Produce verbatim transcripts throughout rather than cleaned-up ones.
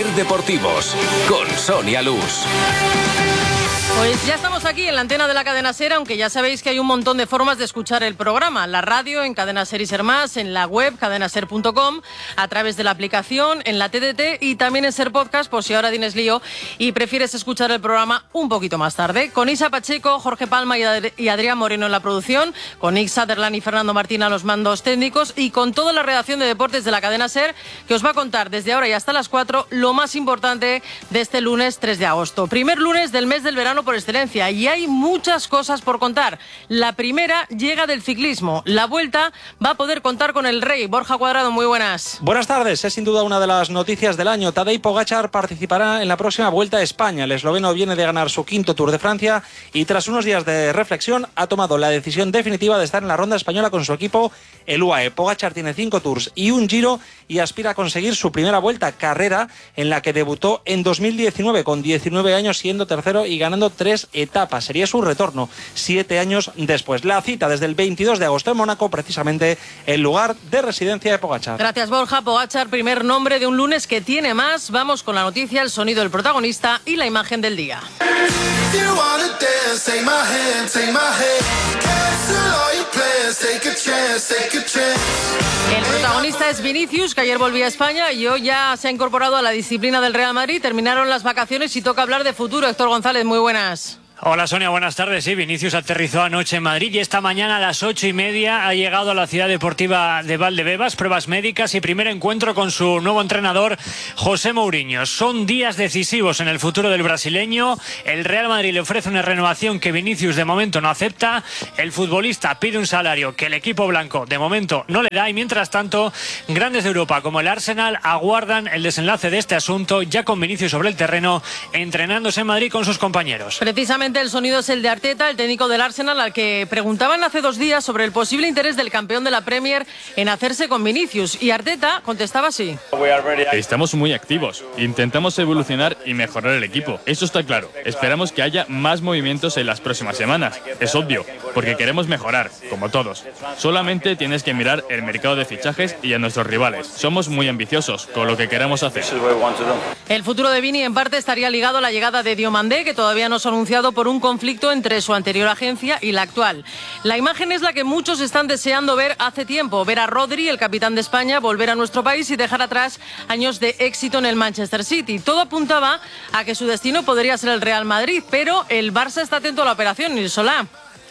Ser Deportivos, con Sonia Luz. Pues ya estamos aquí en la antena de la Cadena Ser, aunque ya sabéis que hay un montón de formas de escuchar el programa. La radio, en Cadena Ser y Ser Más, en la web cadenaser punto com, a través de la aplicación, en la T D T y también en Ser Podcast, por si ahora tienes lío y prefieres escuchar el programa un poquito más tarde. Con Isa Pacheco, Jorge Palma y, Ad- y Adrián Moreno en la producción, con Nick Sutherland y Fernando Martín a los mandos técnicos y con toda la redacción de deportes de la Cadena Ser, que os va a contar desde ahora y hasta las cuatro lo más importante de este lunes tres de agosto. Primer lunes del mes del verano por excelencia, y hay muchas cosas por contar. La primera llega del ciclismo. La Vuelta va a poder contar con el Rey. Borja Cuadrado, muy buenas. Buenas tardes. Es sin duda una de las noticias del año. Tadej Pogačar participará en la próxima Vuelta a España. El esloveno viene de ganar su quinto Tour de Francia y tras unos días de reflexión ha tomado la decisión definitiva de estar en la ronda española con su equipo, el U A E. Pogačar tiene cinco Tours y un Giro y aspira a conseguir su primera Vuelta, carrera en la que debutó en dos mil diecinueve con diecinueve años, siendo tercero y ganando tres etapas. Sería su retorno siete años después. La cita desde el veintidós de agosto en Mónaco, precisamente el lugar de residencia de Pogačar. Gracias, Borja. Pogačar, primer nombre de un lunes que tiene más. Vamos con la noticia, el sonido del protagonista y la imagen del día. El protagonista es Vinicius, que ayer volvió a España y hoy ya se ha incorporado a la disciplina del Real Madrid. Terminaron las vacaciones y toca hablar de futuro. Héctor González, muy buenas. Hola Sonia, buenas tardes. Sí, Vinicius aterrizó anoche en Madrid y esta mañana a las ocho y media ha llegado a la ciudad deportiva de Valdebebas, pruebas médicas y primer encuentro con su nuevo entrenador, José Mourinho. Son días decisivos en el futuro del brasileño. El Real Madrid le ofrece una renovación que Vinicius de momento no acepta. El futbolista pide un salario que el equipo blanco de momento no le da y mientras tanto, grandes de Europa como el Arsenal aguardan el desenlace de este asunto, ya con Vinicius sobre el terreno, entrenándose en Madrid con sus compañeros. Precisamente el sonido es el de Arteta, el técnico del Arsenal, al que preguntaban hace dos días sobre el posible interés del campeón de la Premier en hacerse con Vinicius. Y Arteta contestaba así. Estamos muy activos. Intentamos evolucionar y mejorar el equipo. Eso está claro. Esperamos que haya más movimientos en las próximas semanas. Es obvio, porque queremos mejorar, como todos. Solamente tienes que mirar el mercado de fichajes y a nuestros rivales. Somos muy ambiciosos con lo que queremos hacer. El futuro de Vini en parte estaría ligado a la llegada de Diomandé, que todavía no se ha anunciado por un conflicto entre su anterior agencia y la actual. La imagen es la que muchos están deseando ver hace tiempo, ver a Rodri, el capitán de España, volver a nuestro país y dejar atrás años de éxito en el Manchester City. Todo apuntaba a que su destino podría ser el Real Madrid, pero el Barça está atento a la operación. Nil Solá.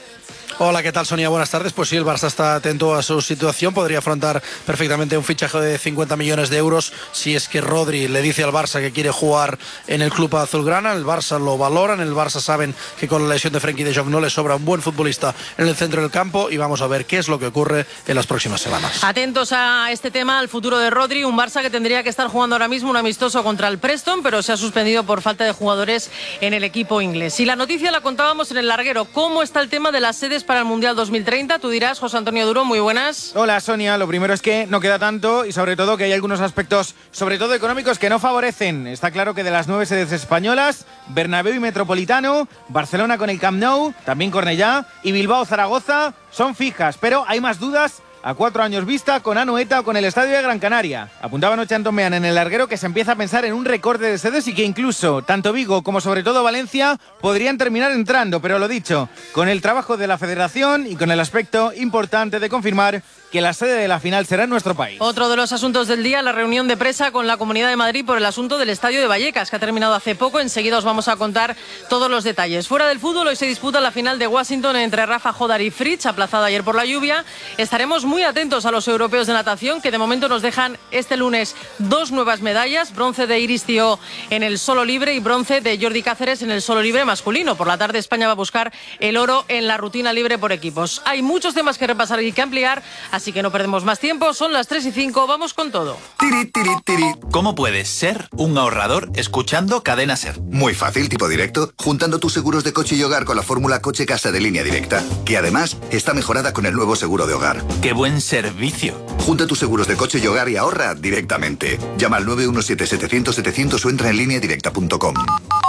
Hola, ¿qué tal, Sonia? Buenas tardes. Pues sí, el Barça está atento a su situación. Podría afrontar perfectamente un fichaje de cincuenta millones de euros si es que Rodri le dice al Barça que quiere jugar en el club azulgrana. El Barça lo valora. En el Barça saben que con la lesión de Frenkie de Jong no le sobra un buen futbolista en el centro del campo y vamos a ver qué es lo que ocurre en las próximas semanas. Atentos a este tema, al futuro de Rodri, un Barça que tendría que estar jugando ahora mismo un amistoso contra el Preston, pero se ha suspendido por falta de jugadores en el equipo inglés. Y la noticia la contábamos en el larguero. ¿Cómo está el tema de las sedes para el Mundial dos mil treinta? Tú dirás, José Antonio Duro, muy buenas. Hola, Sonia. Lo primero es que no queda tanto y sobre todo que hay algunos aspectos, sobre todo económicos, que no favorecen. Está claro que de las nueve sedes españolas, Bernabéu y Metropolitano, Barcelona con el Camp Nou, también Cornellá y Bilbao-Zaragoza son fijas, pero hay más dudas a cuatro años vista con Anoeta o con el Estadio de Gran Canaria. Apuntaba anoche Antón Meán en el larguero que se empieza a pensar en un recorte de sedes y que incluso tanto Vigo como sobre todo Valencia podrían terminar entrando, pero lo dicho, con el trabajo de la federación y con el aspecto importante de confirmar que la sede de la final será en nuestro país. Otro de los asuntos del día, la reunión de presa con la Comunidad de Madrid por el asunto del Estadio de Vallecas, que ha terminado hace poco. Enseguida os vamos a contar todos los detalles. Fuera del fútbol, hoy se disputa la final de Washington entre Rafa Jodar y Fritz, aplazada ayer por la lluvia. Estaremos muy atentos a los europeos de natación, que de momento nos dejan este lunes dos nuevas medallas, bronce de Iris Tío en el solo libre y bronce de Jordi Cáceres en el solo libre masculino. Por la tarde España va a buscar el oro en la rutina libre por equipos. Hay muchos temas que repasar y que ampliar, así que no perdemos más tiempo. Son las tres y cinco, vamos con todo. Tiri, tiri, tiri. ¿Cómo puedes ser un ahorrador escuchando Cadena Ser? Muy fácil, tipo directo, juntando tus seguros de coche y hogar con la fórmula Coche Casa de Línea Directa, que además está mejorada con el nuevo seguro de hogar. ¡Qué buen servicio! Junta tus seguros de coche y hogar y ahorra directamente. Llama al nueve uno siete, setecientos, setecientos o entra en línea directa punto com.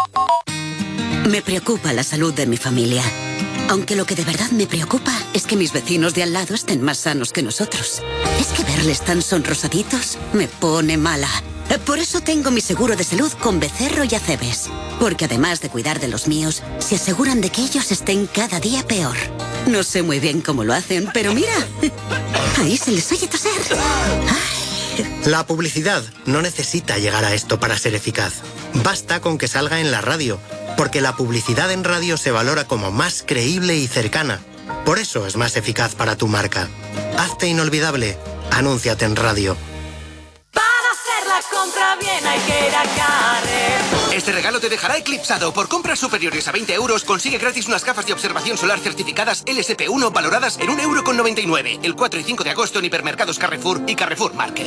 Me preocupa la salud de mi familia. Aunque lo que de verdad me preocupa es que mis vecinos de al lado estén más sanos que nosotros. Es que verles tan sonrosaditos me pone mala. Por eso tengo mi seguro de salud con Becerro y Acebes. Porque además de cuidar de los míos, se aseguran de que ellos estén cada día peor. No sé muy bien cómo lo hacen, pero mira, ahí se les oye toser. Ay. La publicidad no necesita llegar a esto para ser eficaz. Basta con que salga en la radio, porque la publicidad en radio se valora como más creíble y cercana. Por eso es más eficaz para tu marca. Hazte inolvidable. Anúnciate en radio. Compra bien, hay que ir a Carrefour. Este regalo te dejará eclipsado. Por compras superiores a veinte euros, consigue gratis unas gafas de observación solar certificadas L S P uno valoradas en un euro con noventa y nueve. El cuatro y cinco de agosto en hipermercados Carrefour y Carrefour Market.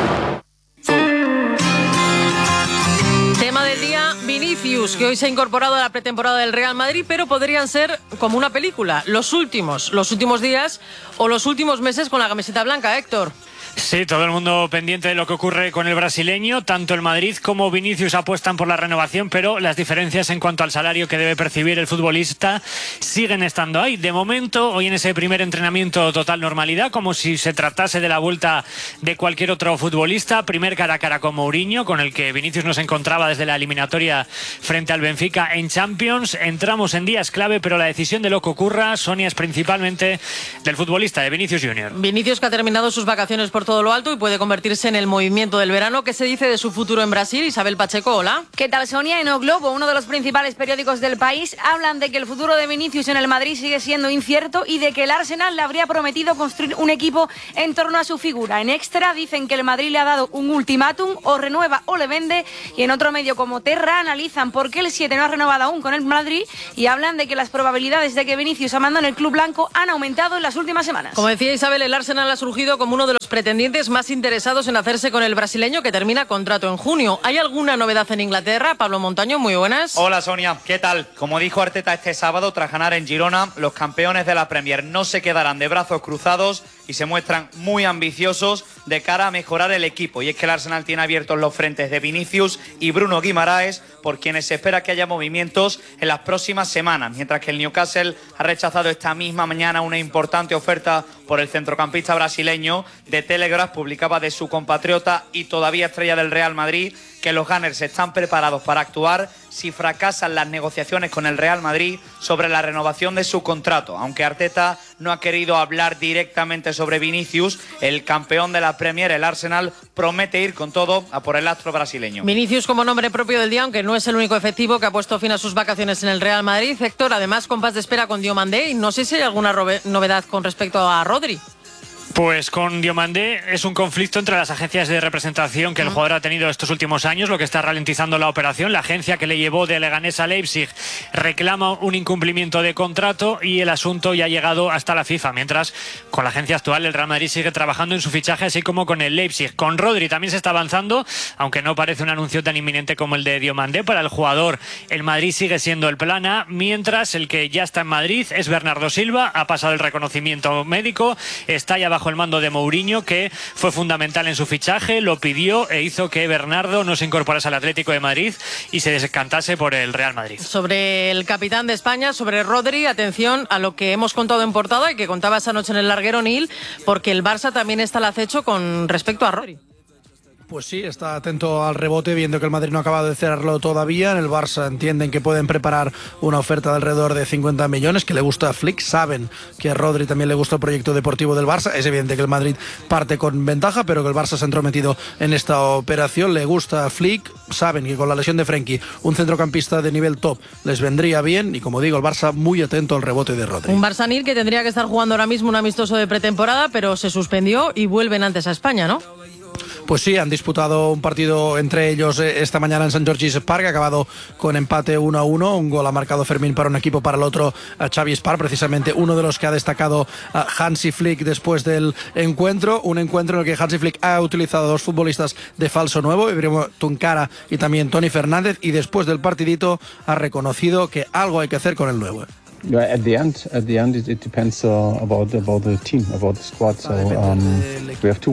Tema del día, Vinicius, que hoy se ha incorporado a la pretemporada del Real Madrid, pero podrían ser como una película, los últimos, los últimos días o los últimos meses con la camiseta blanca, Héctor. Sí, todo el mundo pendiente de lo que ocurre con el brasileño. Tanto el Madrid como Vinicius apuestan por la renovación, pero las diferencias en cuanto al salario que debe percibir el futbolista siguen estando ahí. De momento, hoy en ese primer entrenamiento total normalidad, como si se tratase de la vuelta de cualquier otro futbolista. Primer cara a cara con Mourinho, con el que Vinicius no se encontraba desde la eliminatoria frente al Benfica en Champions. Entramos en días clave, pero la decisión de lo que ocurra, Sonia, es principalmente del futbolista, de Vinicius Junior Vinicius, que ha terminado sus vacaciones por todo lo alto y puede convertirse en el movimiento del verano. ¿Qué se dice de su futuro en Brasil? Isabel Pacheco, hola. ¿Qué tal, Sonia? En O Globo, uno de los principales periódicos del país, hablan de que el futuro de Vinicius en el Madrid sigue siendo incierto y de que el Arsenal le habría prometido construir un equipo en torno a su figura. En Extra dicen que el Madrid le ha dado un ultimátum, o renueva o le vende, y en otro medio como Terra analizan por qué el siete no ha renovado aún con el Madrid y hablan de que las probabilidades de que Vinicius abandone el club blanco han aumentado en las últimas semanas. Como decía Isabel, el Arsenal ha surgido como uno de los pretendientes más interesados en hacerse con el brasileño, que termina contrato en junio. ¿Hay alguna novedad en Inglaterra? Pablo Montaño, muy buenas. Hola, Sonia, ¿qué tal? Como dijo Arteta este sábado tras ganar en Girona, los campeones de la Premier no se quedarán de brazos cruzados y se muestran muy ambiciosos de cara a mejorar el equipo. Y es que el Arsenal tiene abiertos los frentes de Vinicius y Bruno Guimaraes, por quienes se espera que haya movimientos en las próximas semanas, mientras que el Newcastle ha rechazado esta misma mañana una importante oferta por el centrocampista brasileño. De Telegraph publicaba de su compatriota y todavía estrella del Real Madrid que los Gunners están preparados para actuar si fracasan las negociaciones con el Real Madrid sobre la renovación de su contrato. Aunque Arteta no ha querido hablar directamente sobre Vinicius, el campeón de la Premier, el Arsenal, promete ir con todo a por el astro brasileño. Vinicius como nombre propio del día, aunque no es el único efectivo que ha puesto fin a sus vacaciones en el Real Madrid. Héctor, además, compás de espera con Diomandé, y no sé si hay alguna novedad con respecto a Rodri. Pues con Diomandé es un conflicto entre las agencias de representación que el jugador ha tenido estos últimos años, lo que está ralentizando la operación. La agencia que le llevó de Leganés a Leipzig reclama un incumplimiento de contrato y el asunto ya ha llegado hasta la FIFA, mientras con la agencia actual el Real Madrid sigue trabajando en su fichaje, así como con el Leipzig. Con Rodri también se está avanzando, aunque no parece un anuncio tan inminente como el de Diomandé. Para el jugador, el Madrid sigue siendo el plan A, mientras el que ya está en Madrid es Bernardo Silva. Ha pasado el reconocimiento médico, está ya bajo el mando de Mourinho, que fue fundamental en su fichaje, lo pidió e hizo que Bernardo no se incorporase al Atlético de Madrid y se descantase por el Real Madrid. Sobre el capitán de España, sobre Rodri, atención a lo que hemos contado en portada y que contaba esa noche en el larguero Nil, porque el Barça también está al acecho con respecto a Rodri. Pues sí, está atento al rebote, viendo que el Madrid no ha acabado de cerrarlo todavía. En el Barça entienden que pueden preparar una oferta de alrededor de cincuenta millones, que le gusta a Flick. Saben que a Rodri también le gusta el proyecto deportivo del Barça. Es evidente que el Madrid parte con ventaja, pero que el Barça se ha entrometido en esta operación. Le gusta a Flick. Saben que con la lesión de Frenkie, un centrocampista de nivel top les vendría bien. Y como digo, el Barça muy atento al rebote de Rodri. Un Barça Nil que tendría que estar jugando ahora mismo un amistoso de pretemporada, pero se suspendió y vuelven antes a España, ¿no? Pues sí, han disputado un partido entre ellos esta mañana en Sant George's Park, ha acabado con empate uno a uno, un gol ha marcado Fermín para un equipo, para el otro a Xavi Espar, precisamente uno de los que ha destacado a Hansi Flick después del encuentro, un encuentro en el que Hansi Flick ha utilizado dos futbolistas de falso nuevo, Ibrahim Tuncara y también Tony Fernández, y después del partidito ha reconocido que algo hay que hacer con el nuevo. At the end, at the end, it, it depends uh, about about the team, about the squad. So um, we have to wait.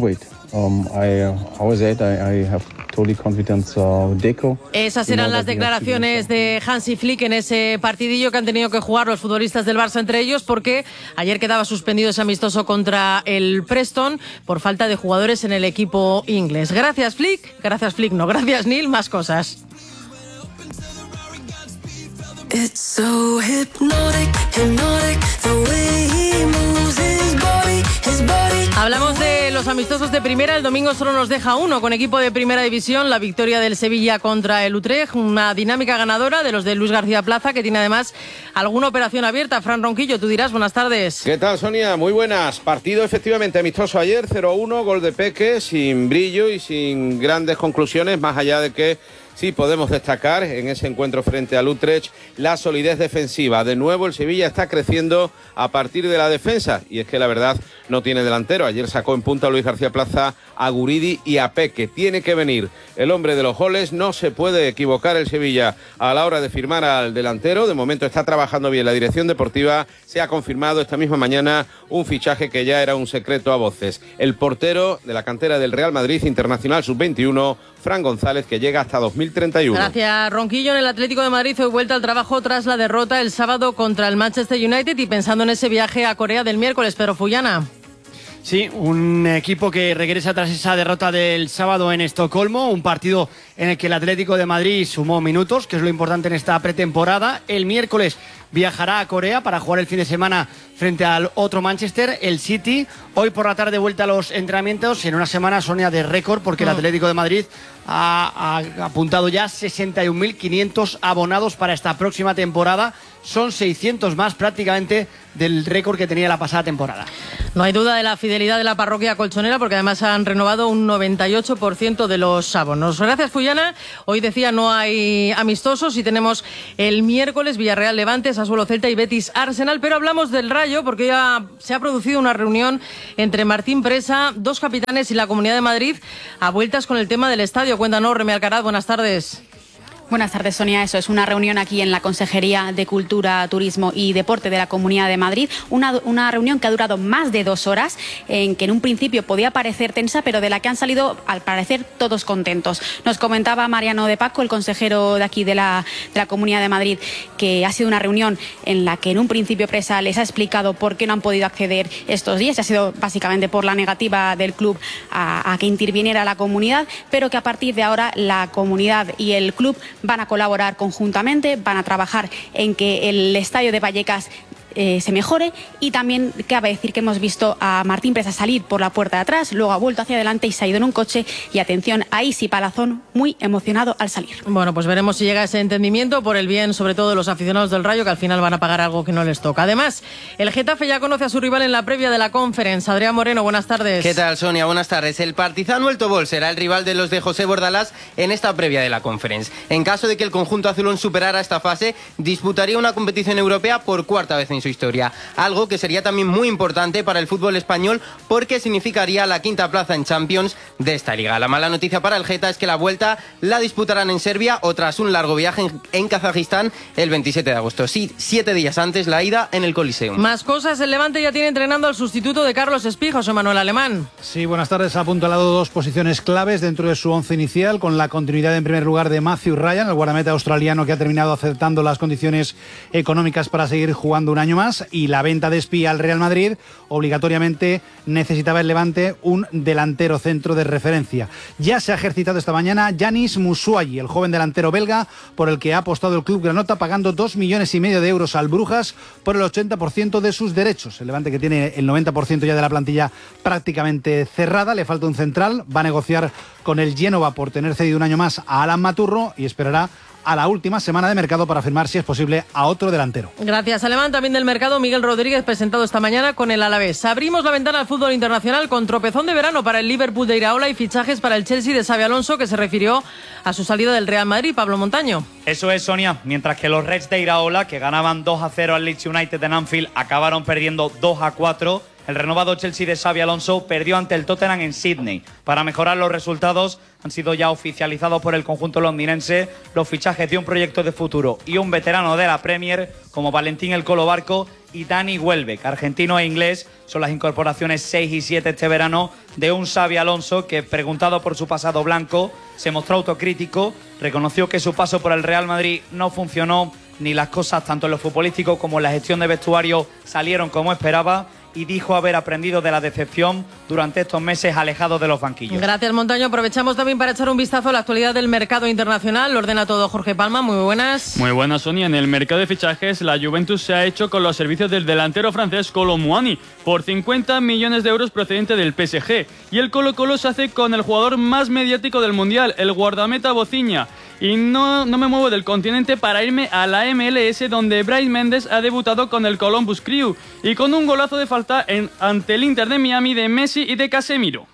Um, I, uh, how is it? I, I have totally confidence uh, Deco. Esas eran las declaraciones de Hansi Flick en ese partidillo que han tenido que jugar los futbolistas del Barça entre ellos, porque ayer quedaba suspendido ese amistoso contra el Preston por falta de jugadores en el equipo inglés. Gracias Flick, gracias Flick, no, gracias Neil, más cosas. It's so hypnotic, hypnotic, the way he moves his body, his body. Hablamos de los amistosos de primera. El domingo solo nos deja uno con equipo de primera división, la victoria del Sevilla contra el Utrecht, una dinámica ganadora de los de Luis García Plaza, que tiene además alguna operación abierta. Fran Ronquillo, tú dirás, buenas tardes. ¿Qué tal, Sonia? Muy buenas. Partido efectivamente amistoso ayer, cero a uno, gol de Peque, sin brillo y sin grandes conclusiones, más allá de que sí podemos destacar en ese encuentro frente al Utrecht la solidez defensiva. De nuevo el Sevilla está creciendo a partir de la defensa, y es que la verdad no tiene delantero. Ayer sacó en punta a Luis García Plaza, a Guridi y a Peque. Tiene que venir el hombre de los goles, no se puede equivocar el Sevilla a la hora de firmar al delantero. De momento está trabajando bien la dirección deportiva. Se ha confirmado esta misma mañana un fichaje que ya era un secreto a voces. El portero de la cantera del Real Madrid, internacional sub veintiuno, Fran González, que llega hasta dos mil treinta y uno. Gracias, Ronquillo. En el Atlético de Madrid hoy vuelta al trabajo tras la derrota el sábado contra el Manchester United y pensando en ese viaje a Corea del miércoles. Pedro Fullana. Sí, un equipo que regresa tras esa derrota del sábado en Estocolmo, un partido en el que el Atlético de Madrid sumó minutos, que es lo importante en esta pretemporada. El miércoles viajará a Corea para jugar el fin de semana frente al otro Manchester, el City. Hoy por la tarde vuelta a los entrenamientos en una semana, Sonia, de récord, porque el Atlético de Madrid ha, ha apuntado ya sesenta y un mil quinientos abonados para esta próxima temporada. Son seiscientos más prácticamente del récord que tenía la pasada temporada. No hay duda de la fidelidad de la parroquia colchonera, porque además han renovado un noventa y ocho por ciento de los abonos. Gracias, Fullana. Hoy decía no hay amistosos y tenemos el miércoles Villarreal Levante, Sassuolo Celta y Betis Arsenal, pero hablamos del Rayo porque ya se ha producido una reunión entre Martín Presa, dos capitanes y la Comunidad de Madrid a vueltas con el tema del estadio. Cuéntanos, Remi Alcaraz, buenas tardes. Buenas tardes, Sonia. Eso es una reunión aquí en la Consejería de Cultura, Turismo y Deporte de la Comunidad de Madrid. Una, una reunión que ha durado más de dos horas, en que en un principio podía parecer tensa, pero de la que han salido, al parecer, todos contentos. Nos comentaba Mariano de Paco, el consejero de aquí de la, de la Comunidad de Madrid, que ha sido una reunión en la que en un principio Presa les ha explicado por qué no han podido acceder estos días. Ha sido básicamente por la negativa del club a, a que interviniera la comunidad, pero que a partir de ahora la comunidad y el club van a colaborar conjuntamente, van a trabajar en que el estadio de Vallecas Eh, se mejore. Y también cabe decir que hemos visto a Martín Presa salir por la puerta de atrás, luego ha vuelto hacia adelante y se ha ido en un coche, y atención a Isi Palazón, muy emocionado al salir. Bueno, pues veremos si llega ese entendimiento por el bien sobre todo de los aficionados del Rayo, que al final van a pagar algo que no les toca. Además, el Getafe ya conoce a su rival en la previa de la Conference. Adrián Moreno, buenas tardes. ¿Qué tal, Sonia? Buenas tardes. El Partizan El Tobol será el rival de los de José Bordalás en esta previa de la Conference. En caso de que el conjunto azulón superara esta fase, disputaría una competición europea por cuarta vez en su historia. Algo que sería también muy importante para el fútbol español, porque significaría la quinta plaza en Champions de esta liga. La mala noticia para el Geta es que la vuelta la disputarán en Serbia o tras un largo viaje en, en Kazajistán el veintisiete de agosto. Sí, siete días antes la ida en el Coliseum. Más cosas, el Levante ya tiene entrenando al sustituto de Carlos Espí, José Manuel Alemán. Sí, buenas tardes. Ha apuntalado dos posiciones claves dentro de su once inicial, con la continuidad en primer lugar de Matthew Ryan, el guardameta australiano que ha terminado aceptando las condiciones económicas para seguir jugando un año más, y la venta de Espí al Real Madrid. Obligatoriamente necesitaba el Levante un delantero centro de referencia. Ya se ha ejercitado esta mañana Yanis Musuayi, el joven delantero belga, por el que ha apostado el club granota, pagando dos millones y medio de euros al Brujas por el ochenta por ciento de sus derechos. El Levante, que tiene el noventa por ciento ya de la plantilla prácticamente cerrada, le falta un central, va a negociar con el Génova por tener cedido un año más a Alan Maturro y esperará a la última semana de mercado para firmar, si es posible, a otro delantero. Gracias, Alemán. También del mercado, Miguel Rodríguez, presentado esta mañana con el Alavés. Abrimos la ventana al fútbol internacional con tropezón de verano para el Liverpool de Iraola y fichajes para el Chelsea de Xabi Alonso, que se refirió a su salida del Real Madrid. Pablo Montaño. Eso es, Sonia. Mientras que los Reds de Iraola, que ganaban dos a cero al Leeds United en Anfield, acabaron perdiendo dos a cuatro El renovado Chelsea de Xabi Alonso perdió ante el Tottenham en Sydney. Para mejorar los resultados han sido ya oficializados por el conjunto londinense los fichajes de un proyecto de futuro y un veterano de la Premier como Valentín El Colo Barco y Dani Welbeck, argentino e inglés. Son las incorporaciones seis y siete este verano de un Xabi Alonso que, preguntado por su pasado blanco, se mostró autocrítico, reconoció que su paso por el Real Madrid no funcionó, ni las cosas tanto en lo futbolístico como en la gestión de vestuario salieron como esperaba, y dijo haber aprendido de la decepción durante estos meses alejado de los banquillos. Gracias, Montaño. Aprovechamos también para echar un vistazo a la actualidad del mercado internacional. Lo ordena todo Jorge Palma. Muy buenas. Muy buenas, Sonia. En el mercado de fichajes, la Juventus se ha hecho con los servicios del delantero francés Kolo Muani por cincuenta millones de euros procedente del P S G. Y el Colo-Colo se hace con el jugador más mediático del Mundial, el guardameta Boziña. Y no, no me muevo del continente para irme a la M L S, donde Brais Méndez ha debutado con el Columbus Crew y con un golazo de falta en, ante el Inter de Miami de Messi y de Casemiro.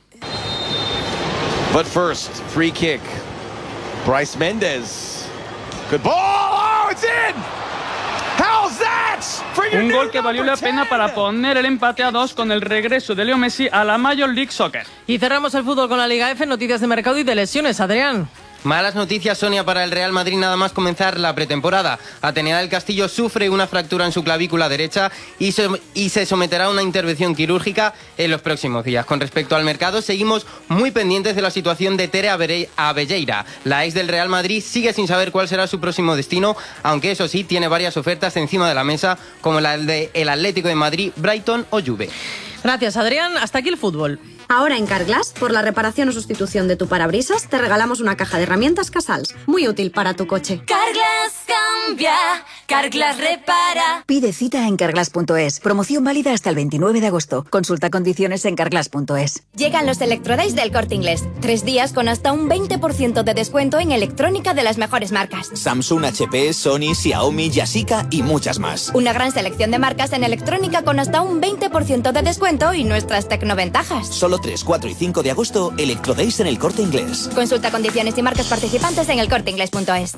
But first, free kick. Brais Méndez. Good ball. Oh, it's in. How's that? Un gol que valió la pena para poner el empate a dos con el regreso de Leo Messi a la Major League Soccer. Y cerramos el fútbol con la Liga F, noticias de mercado y de lesiones. Adrián. Malas noticias, Sonia, para el Real Madrid nada más comenzar la pretemporada. Atenea del Castillo sufre una fractura en su clavícula derecha y, so y se someterá a una intervención quirúrgica en los próximos días. Con respecto al mercado, seguimos muy pendientes de la situación de Tere Abelleira. La ex del Real Madrid sigue sin saber cuál será su próximo destino, aunque eso sí, tiene varias ofertas encima de la mesa, como la del Atlético de Madrid, Brighton o Juve. Gracias, Adrián. Hasta aquí el fútbol. Ahora en Carglass, por la reparación o sustitución de tu parabrisas, te regalamos una caja de herramientas Casals, muy útil para tu coche. Carglass cambia, Carglass repara. Pide cita en carglass punto es. Promoción válida hasta el veintinueve de agosto. Consulta condiciones en carglass punto es. Llegan los Electrodays del Corte Inglés. Tres días con hasta un veinte por ciento de descuento en electrónica de las mejores marcas. Samsung, H P, Sony, Xiaomi, Yashica y muchas más. Una gran selección de marcas en electrónica con hasta un veinte por ciento de descuento y nuestras tecnoventajas. Solo tres, cuatro y cinco de agosto, Electrodays en el Corte Inglés. Consulta condiciones y marcas participantes en el corte inglés punto es.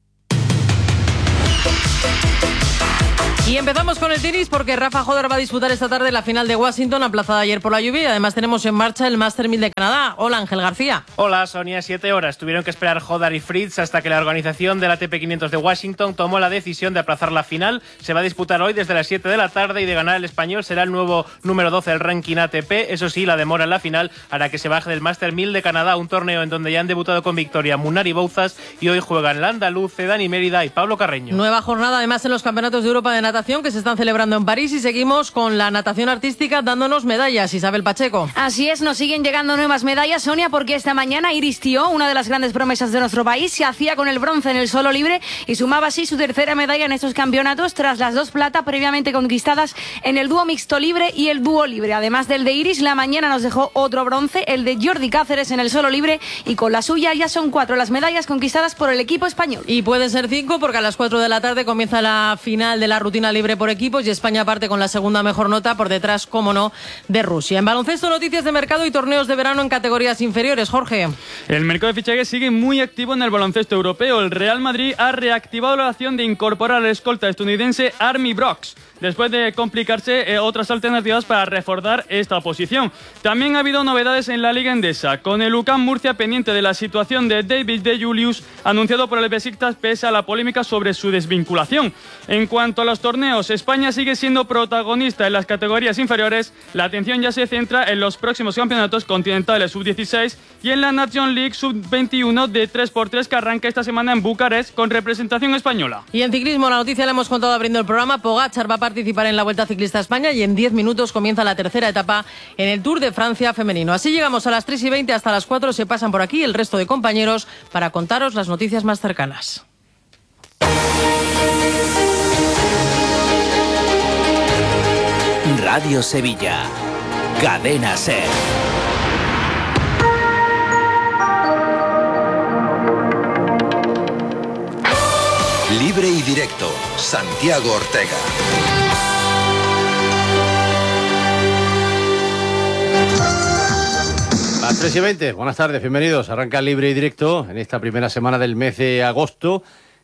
Y empezamos con el tenis porque Rafa Jodar va a disputar esta tarde la final de Washington, aplazada ayer por la lluvia, y además tenemos en marcha el Master mil de Canadá. Hola, Ángel García. Hola, Sonia. Siete horas tuvieron que esperar Jodar y Fritz hasta que la organización del A T P quinientos de Washington tomó la decisión de aplazar la final. Se va a disputar hoy desde las siete de la tarde y de ganar el español será el nuevo número doce del ranking A T P. Eso sí, la demora en la final hará que se baje del Master mil de Canadá, un torneo en donde ya han debutado con victoria Munar y Bouzas, y hoy juegan la andaluce, Dani Mérida y Pablo Carreño. Nueva jornada además en los campeonatos de Europa de natación que se están celebrando en París, y seguimos con la natación artística dándonos medallas. Isabel Pacheco. Así es, nos siguen llegando nuevas medallas, Sonia, porque esta mañana Iris Tió, una de las grandes promesas de nuestro país, se hacía con el bronce en el solo libre y sumaba así su tercera medalla en estos campeonatos tras las dos plata previamente conquistadas en el dúo mixto libre y el dúo libre. Además del de Iris, la mañana nos dejó otro bronce, el de Jordi Cáceres en el solo libre, y con la suya ya son cuatro las medallas conquistadas por el equipo español. Y pueden ser cinco porque a las cuatro de la tarde comienza la final de la rutina libre por equipos y España parte con la segunda mejor nota, por detrás, como no, de Rusia. En baloncesto, noticias de mercado y torneos de verano en categorías inferiores. Jorge. El mercado de fichajes sigue muy activo en el baloncesto europeo. El Real Madrid ha reactivado la acción de incorporar al escolta estadounidense Army Brooks, después de complicarse eh, otras alternativas para reforzar esta posición. También ha habido novedades en la Liga Endesa, con el U C A M Murcia pendiente de la situación de David De Julius, anunciado por el Besiktas pese a la polémica sobre su desvinculación. En cuanto a los torneos, España sigue siendo protagonista en las categorías inferiores. La atención ya se centra en los próximos campeonatos continentales sub dieciséis y en la Nation League sub veintiuno de tres por tres que arranca esta semana en Bucarest con representación española. Y en ciclismo, la noticia la hemos contado abriendo el programa. Pogačar va a participar en la Vuelta Ciclista a España y en diez minutos comienza la tercera etapa en el Tour de Francia femenino. Así llegamos a las tres y veinte, hasta las cuatro se pasan por aquí el resto de compañeros para contaros las noticias más cercanas. Radio Sevilla, Cadena SER. Libre y directo, Santiago Ortega. Las tres y veinte, buenas tardes, bienvenidos. Arranca Libre y Directo en esta primera semana del mes de agosto,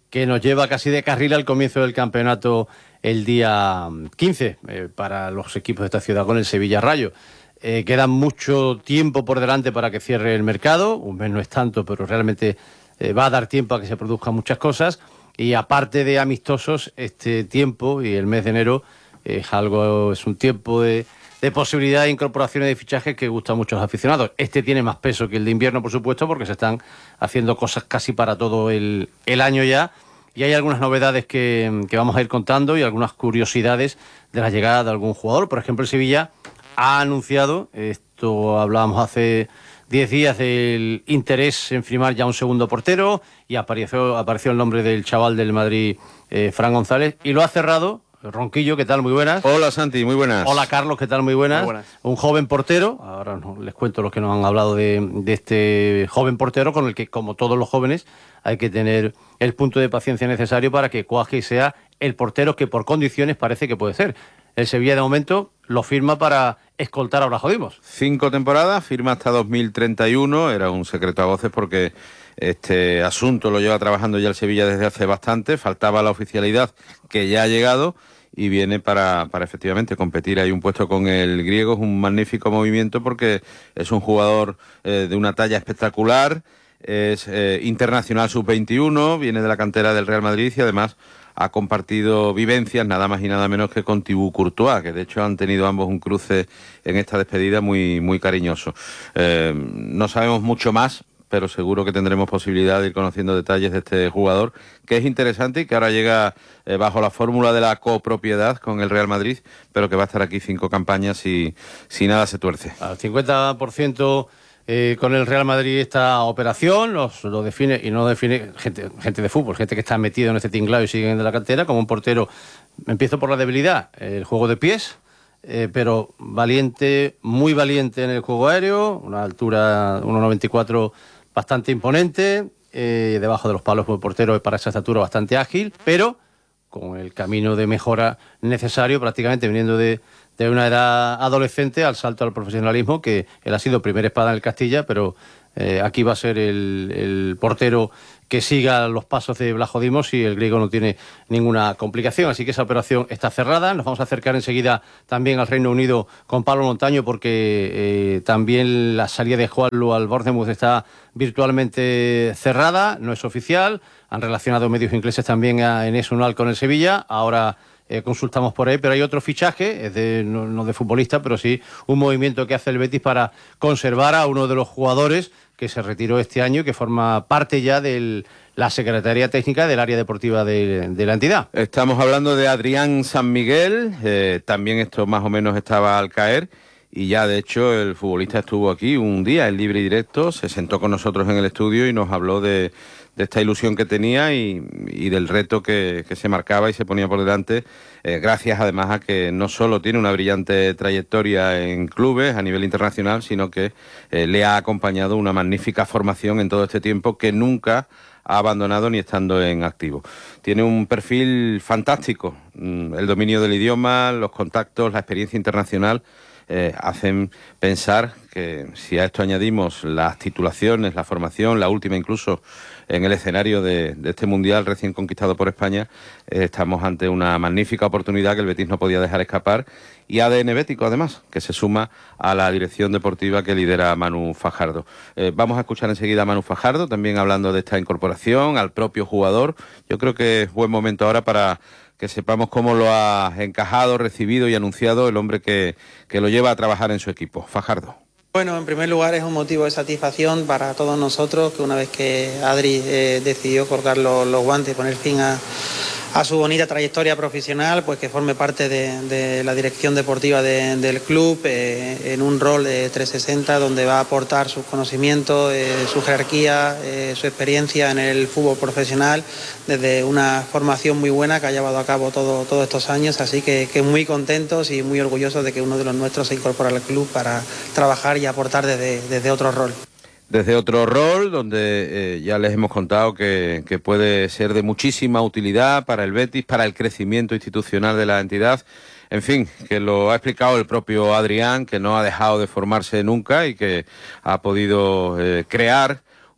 que nos lleva casi de carril al comienzo del campeonato el día quince eh, para los equipos de esta ciudad con el Sevilla Rayo. Eh, queda mucho tiempo por delante para que cierre el mercado, un mes no es tanto, pero realmente eh, va a dar tiempo a que se produzcan muchas cosas, y aparte de amistosos, este tiempo y el mes de enero es algo, es un tiempo de, de posibilidad de incorporaciones de fichajes que gusta mucho a los aficionados. Este tiene más peso que el de invierno, por supuesto, porque se están haciendo cosas casi para todo el, el año ya, y hay algunas novedades que, que vamos a ir contando y algunas curiosidades de la llegada de algún jugador. Por ejemplo, el Sevilla ha anunciado, esto hablábamos hace diez días, del interés en firmar ya un segundo portero, y apareció, apareció el nombre del chaval del Madrid, eh, Fran González, y lo ha cerrado Ronquillo. ¿Qué tal? Muy buenas. Hola Santi, muy buenas. Hola Carlos, ¿qué tal? Muy buenas. Muy buenas. Un joven portero, ahora no, les cuento los que nos han hablado de, de este joven portero, con el que, como todos los jóvenes, hay que tener el punto de paciencia necesario para que cuaje y sea el portero que por condiciones parece que puede ser. El Sevilla de momento lo firma para escoltar a Blajo Dimos. Cinco temporadas, firma hasta dos mil treinta y uno, era un secreto a voces porque este asunto lo lleva trabajando ya el Sevilla desde hace bastante, faltaba la oficialidad que ya ha llegado y viene para, para efectivamente competir. Hay un puesto con el griego, es un magnífico movimiento porque es un jugador eh, de una talla espectacular, es eh, internacional sub veintiuno, viene de la cantera del Real Madrid y además ha compartido vivencias nada más y nada menos que con Thibaut Courtois, que de hecho han tenido ambos un cruce en esta despedida muy, muy cariñoso. Eh, no sabemos mucho más, pero seguro que tendremos posibilidad de ir conociendo detalles de este jugador, que es interesante y que ahora llega eh, bajo la fórmula de la copropiedad con el Real Madrid, pero que va a estar aquí cinco campañas y si nada se tuerce. Al cincuenta por ciento eh, con el Real Madrid esta operación, los, lo define, y no define gente, gente de fútbol, gente que está metido en este tinglado y siguen de la cantera, como un portero. Empiezo por la debilidad, el juego de pies, eh, pero valiente, muy valiente en el juego aéreo, una altura uno noventa y cuatro bastante imponente, eh, debajo de los palos como portero para esa estatura bastante ágil, pero con el camino de mejora necesario, prácticamente viniendo de, de una edad adolescente al salto al profesionalismo, que él ha sido primera espada en el Castilla, pero eh, aquí va a ser el, el portero que siga los pasos de Blajo Dimos y el griego no tiene ninguna complicación. Así que esa operación está cerrada. Nos vamos a acercar enseguida también al Reino Unido con Pablo Montaño, porque eh, también la salida de Juanlu al Bournemouth está virtualmente cerrada, no es oficial. Han relacionado medios ingleses también a Enes Unal con el Sevilla. Ahora eh, consultamos por ahí, pero hay otro fichaje, es de, no, no de futbolista, pero sí un movimiento que hace el Betis para conservar a uno de los jugadores que se retiró este año y que forma parte ya de la Secretaría Técnica del área deportiva de, de la entidad. Estamos hablando de Adrián San Miguel, eh, también esto más o menos estaba al caer y ya de hecho el futbolista estuvo aquí un día en libre y directo, se sentó con nosotros en el estudio y nos habló de, de esta ilusión que tenía y, y del reto que, que se marcaba y se ponía por delante, eh, gracias además a que no solo tiene una brillante trayectoria en clubes a nivel internacional, sino que eh, le ha acompañado una magnífica formación en todo este tiempo que nunca ha abandonado ni estando en activo. Tiene un perfil fantástico, el dominio del idioma, los contactos, la experiencia internacional eh, hacen pensar que si a esto añadimos las titulaciones, la formación, la última incluso en el escenario de, de este Mundial recién conquistado por España, eh, estamos ante una magnífica oportunidad que el Betis no podía dejar escapar, y A D N bético además, que se suma a la dirección deportiva que lidera Manu Fajardo. Eh, vamos a escuchar enseguida a Manu Fajardo, también hablando de esta incorporación, al propio jugador. Yo creo que es buen momento ahora para que sepamos cómo lo ha encajado, recibido y anunciado el hombre que, que lo lleva a trabajar en su equipo. Fajardo. Bueno, en primer lugar es un motivo de satisfacción para todos nosotros que una vez que Adri eh, decidió colgar los, los guantes y poner fin a, a su bonita trayectoria profesional, pues que forme parte de, de la dirección deportiva de, del club eh, en un rol de trescientos sesenta donde va a aportar sus conocimientos, eh, su jerarquía, eh, su experiencia en el fútbol profesional desde una formación muy buena que ha llevado a cabo todo, todos estos años, así que, que muy contentos y muy orgullosos de que uno de los nuestros se incorpora al club para trabajar y aportar desde, desde otro rol. Desde otro rol, donde eh, ya les hemos contado que, que puede ser de muchísima utilidad para el Betis, para el crecimiento institucional de la entidad. En fin, que lo ha explicado el propio Adrián, que no ha dejado de formarse nunca y que ha podido eh, crear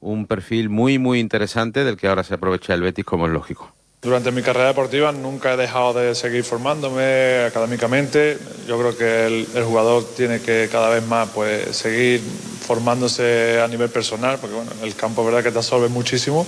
un perfil muy, muy interesante del que ahora se aprovecha el Betis, como es lógico. Durante mi carrera deportiva nunca he dejado de seguir formándome académicamente. Yo creo que el, el jugador tiene que cada vez más pues, seguir formándose a nivel personal, porque bueno, el campo es verdad que te absorbe muchísimo,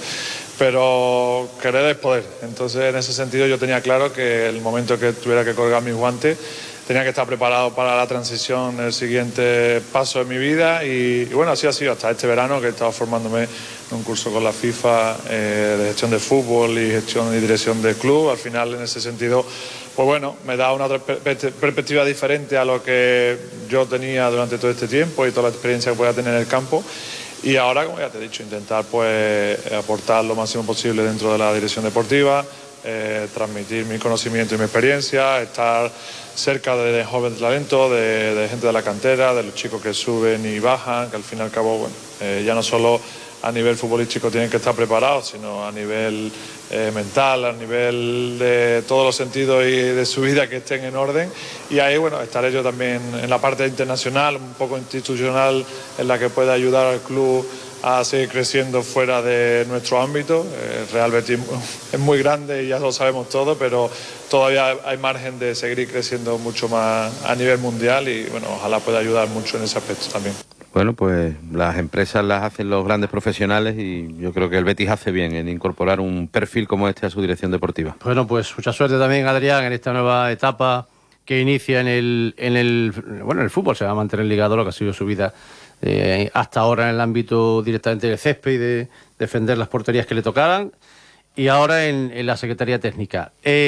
pero querer es poder. Entonces, en ese sentido, yo tenía claro que el momento que tuviera que colgar mis guantes, tenía que estar preparado para la transición, el siguiente paso de mi vida y, y bueno, así ha sido hasta este verano, que he estado formándome en un curso con la FIFA eh, de gestión de fútbol y gestión y dirección de club. Al final, en ese sentido, pues bueno, me da una per perspectiva diferente a lo que yo tenía durante todo este tiempo y toda la experiencia que pueda tener en el campo. Y ahora, como ya te he dicho, intentar pues aportar lo máximo posible dentro de la dirección deportiva, eh, transmitir mi conocimiento y mi experiencia, estar cerca de jóvenes talentos, de, de gente de la cantera, de los chicos que suben y bajan, que al fin y al cabo, bueno, eh, ya no solo a nivel futbolístico tienen que estar preparados, sino a nivel eh, mental, a nivel de todos los sentidos y de su vida que estén en orden. Y ahí, bueno, estaré yo también en la parte internacional, un poco institucional, en la que pueda ayudar al club a seguir creciendo fuera de nuestro ámbito. El Real Betis es muy grande y ya lo sabemos todo, pero todavía hay margen de seguir creciendo mucho más a nivel mundial y bueno, ojalá pueda ayudar mucho en ese aspecto también. Bueno, pues las empresas las hacen los grandes profesionales y yo creo que el Betis hace bien en incorporar un perfil como este a su dirección deportiva. Bueno, pues mucha suerte también, Adrián, en esta nueva etapa que inicia en el, en el, bueno, en el fútbol. Se va a mantener ligado a lo que ha sido su vida eh, hasta ahora en el ámbito directamente del césped y de defender las porterías que le tocaran. Y ahora en, en la Secretaría Técnica.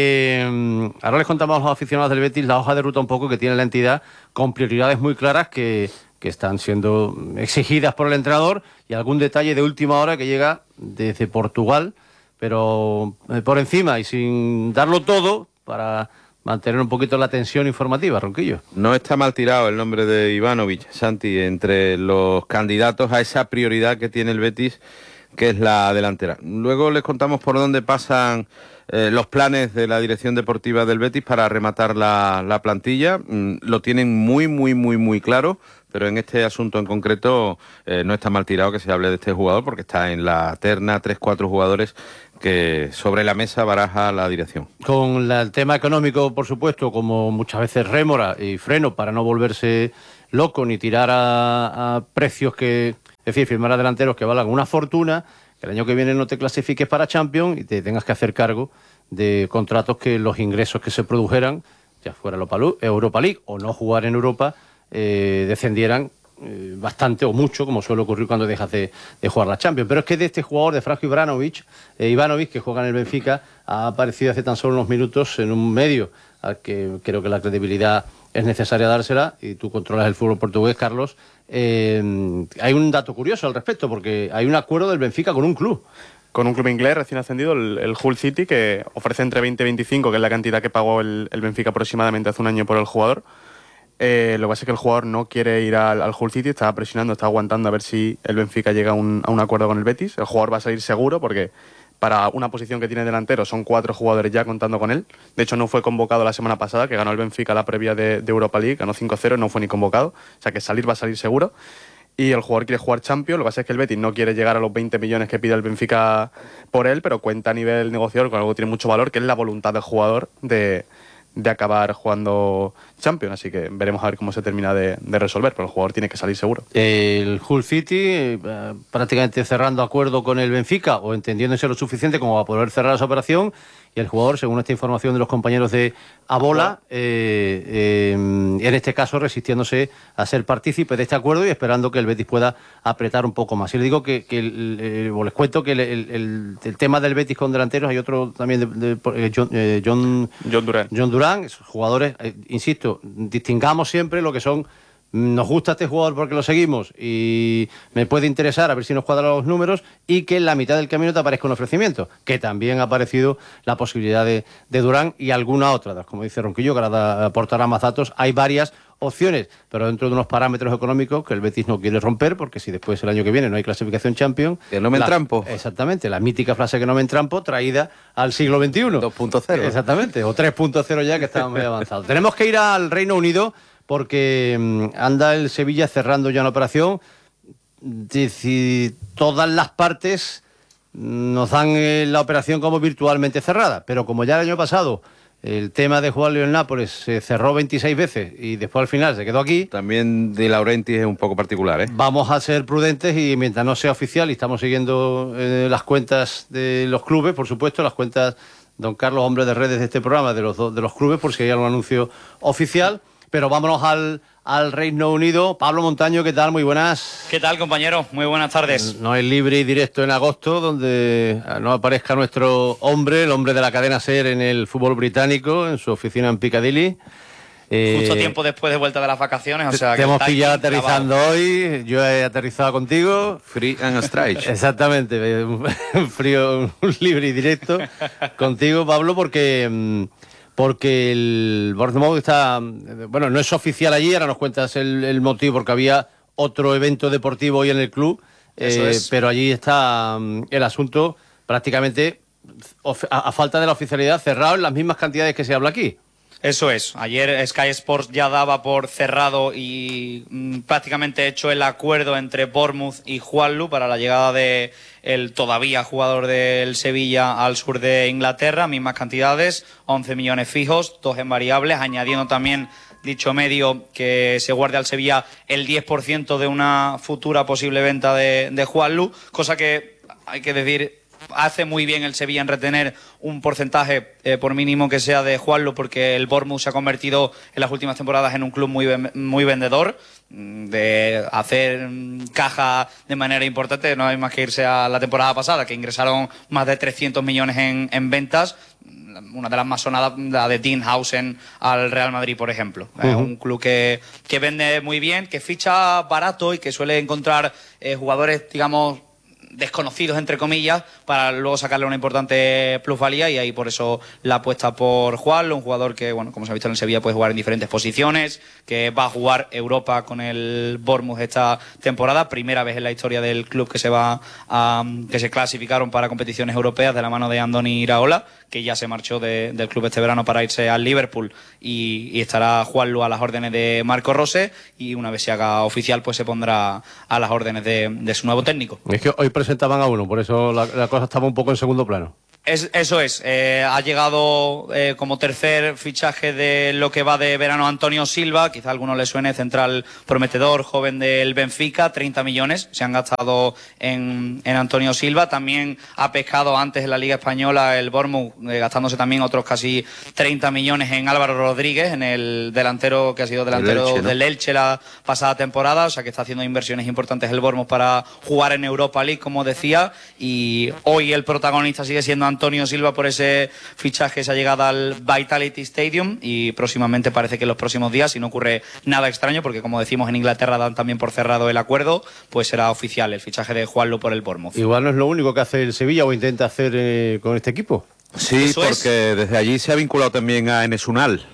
Eh, ahora les contamos a los aficionados del Betis la hoja de ruta un poco que tiene la entidad, con prioridades muy claras que, que están siendo exigidas por el entrenador, y algún detalle de última hora que llega desde Portugal, pero eh, por encima y sin darlo todo, para mantener un poquito la tensión informativa, Ronquillo. No está mal tirado el nombre de Ivanovic, Santi, entre los candidatos a esa prioridad que tiene el Betis, que es la delantera. Luego les contamos por dónde pasan eh, los planes de la dirección deportiva del Betis para rematar la, la plantilla. Mm, lo tienen muy, muy, muy, muy claro, pero en este asunto en concreto eh, no está mal tirado que se hable de este jugador, porque está en la terna tres cuatro jugadores que sobre la mesa baraja la dirección. Con la, el tema económico, por supuesto, como muchas veces rémora y freno para no volverse loco ni tirar a, a precios que... Es decir, firmar a delanteros que valgan una fortuna, que el año que viene no te clasifiques para Champions y te tengas que hacer cargo de contratos que los ingresos que se produjeran, ya fuera Europa League o no jugar en Europa, eh, descendieran eh, bastante o mucho, como suele ocurrir cuando dejas de, de jugar la Champions. Pero es que de este jugador, de Franjo Ivanovic, eh, Ivanovic, que juega en el Benfica, ha aparecido hace tan solo unos minutos en un medio al que creo que la credibilidad es necesaria dársela, y tú controlas el fútbol portugués, Carlos. Eh, hay un dato curioso al respecto, porque hay un acuerdo del Benfica con un club. Con un club inglés recién ascendido, el, el Hull City, que ofrece entre veinte y veinticinco, que es la cantidad que pagó el, el Benfica aproximadamente hace un año por el jugador. Eh, lo que pasa es que el jugador no quiere ir al, al Hull City, está presionando, está aguantando a ver si el Benfica llega a un, a un acuerdo con el Betis. El jugador va a salir seguro porque para una posición que tiene delantero son cuatro jugadores ya contando con él. De hecho, no fue convocado la semana pasada, que ganó el Benfica la previa de, de Europa League, ganó cinco cero, no fue ni convocado. O sea que salir va a salir seguro. Y el jugador quiere jugar Champions. Lo que pasa es que el Betis no quiere llegar a los veinte millones que pide el Benfica por él, pero cuenta a nivel negociador con algo que tiene mucho valor, que es la voluntad del jugador de, de acabar jugando Champions. Así que veremos a ver cómo se termina de, de resolver, pero el jugador tiene que salir seguro. El Hull City eh, prácticamente cerrando acuerdo con el Benfica, o entendiéndose lo suficiente como para poder cerrar esa operación, y el jugador, según esta información de los compañeros de Abola, eh, eh, en este caso resistiéndose a ser partícipe de este acuerdo y esperando que el Betis pueda apretar un poco más. Y le digo que, que el, el, o les cuento que el, el, el tema del Betis con delanteros, hay otro también de, de, de John, eh, John, John Durán. John Durán, esos jugadores, eh, insisto, distingamos siempre lo que son. Nos gusta este jugador porque lo seguimos y me puede interesar a ver si nos cuadran los números, y que en la mitad del camino te aparezca un ofrecimiento, que también ha aparecido la posibilidad de, de Durán y alguna otra, como dice Ronquillo, que ahora aportará más datos. Hay varias opciones, pero dentro de unos parámetros económicos que el Betis no quiere romper, porque si después el año que viene no hay clasificación Champions... Que no me la, entrampo. Exactamente, la mítica frase que no me entrampo, traída al siglo veintiuno. dos punto cero. Exactamente, o tres punto cero ya, que estamos muy avanzados. Tenemos que ir al Reino Unido, porque anda el Sevilla cerrando ya una operación de si todas las partes nos dan eh, la operación como virtualmente cerrada, pero como ya el año pasado el tema de Juan Luis Nápoles se cerró veintiséis veces y después al final se quedó aquí. También De Laurentiis es un poco particular, ¿eh? Vamos a ser prudentes y mientras no sea oficial, y estamos siguiendo eh, las cuentas de los clubes, por supuesto, las cuentas, don Carlos, hombre de redes de este programa, de los, de los clubes, por si hay algún anuncio oficial. Pero vámonos al, al Reino Unido. Pablo Montaño, ¿qué tal? Muy buenas. ¿Qué tal, compañero? Muy buenas tardes. No es libre y directo en agosto, donde no aparezca nuestro hombre, el hombre de la cadena SER en el fútbol británico, en su oficina en Piccadilly. Eh, Justo tiempo después de vuelta de las vacaciones, o sea te que hemos está pillado ahí aterrizando clavado. hoy, yo he aterrizado contigo. Free and straight. Exactamente, un frío, un libre y directo contigo, Pablo, porque... mm, porque el Bournemouth está, bueno, no es oficial allí, ahora nos cuentas el, el motivo, porque había otro evento deportivo hoy en el club, Eso eh, es. pero allí está mm, el asunto prácticamente, of- a, a falta de la oficialidad, cerrado en las mismas cantidades que se habla aquí. Eso es. Ayer Sky Sports ya daba por cerrado y mm, prácticamente hecho el acuerdo entre Bournemouth y Juanlu para la llegada de el todavía jugador del Sevilla al sur de Inglaterra. Mismas cantidades, once millones fijos, dos en variables, añadiendo también dicho medio que se guarde al Sevilla el diez por ciento de una futura posible venta de, de Juanlu, cosa que hay que decir... Hace muy bien el Sevilla en retener un porcentaje, eh, por mínimo que sea, de Juanlu, porque el Bournemouth se ha convertido en las últimas temporadas en un club muy, muy vendedor, de hacer caja de manera importante. No hay más que irse a la temporada pasada, que ingresaron más de trescientos millones en, en ventas. Una de las más sonadas, la de Dean Housen al Real Madrid, por ejemplo. Es Uh-huh. un club que, que vende muy bien, que ficha barato y que suele encontrar eh, jugadores, digamos, desconocidos, entre comillas, para luego sacarle una importante plusvalía, y ahí por eso la apuesta por Juanlu, un jugador que, bueno, como se ha visto en el Sevilla, puede jugar en diferentes posiciones, que va a jugar Europa con el Bournemouth esta temporada, primera vez en la historia del club que se va a, que se clasificaron para competiciones europeas de la mano de Andoni Iraola, que ya se marchó de, del club este verano para irse al Liverpool, y, y estará Juanlu a las órdenes de Marco Rose, y una vez se haga oficial, pues se pondrá a las órdenes de, de su nuevo técnico. Es que hoy presentaban a uno, por eso la, la cosa estaba un poco en segundo plano. Es, eso es, eh, ha llegado eh, como tercer fichaje de lo que va de verano Antonio Silva, quizá a alguno le suene, central prometedor, joven del Benfica, treinta millones se han gastado en, en Antonio Silva. También ha pescado antes en la Liga Española el Bournemouth, eh, gastándose también otros casi treinta millones en Álvaro Rodríguez, en el delantero que ha sido delantero Elche, ¿no? del Elche la pasada temporada, o sea que está haciendo inversiones importantes el Bournemouth para jugar en Europa League, como decía, y hoy el protagonista sigue siendo Antonio Silva por ese fichaje, esa llegada al Vitality Stadium, y próximamente, parece que en los próximos días, si no ocurre nada extraño, porque como decimos en Inglaterra dan también por cerrado el acuerdo, pues será oficial el fichaje de Juanlu por el Bournemouth. Igual no es lo único que hace el Sevilla o intenta hacer eh, con este equipo. Sí, Eso es. porque desde allí se ha vinculado también a Enes Unal.